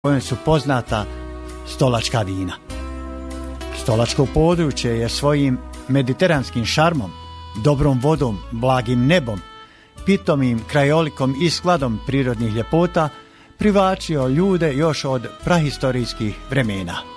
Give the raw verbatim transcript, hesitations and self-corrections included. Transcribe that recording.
kojom su poznata stolačka vina. Stolačko područje je svojim mediteranskim šarmom, dobrom vodom, blagim nebom, pitomim krajolikom i skladom prirodnih ljepota privlačio ljude još od prahistorijskih vremena.